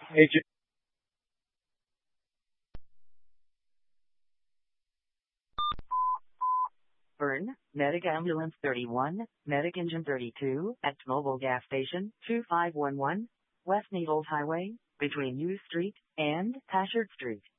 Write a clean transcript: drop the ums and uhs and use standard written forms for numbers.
Agent. Burn, Medic Ambulance 31, Medic Engine 32, at Mobile Gas Station, 2511, West Needles Highway, between U Street and Tashard Street.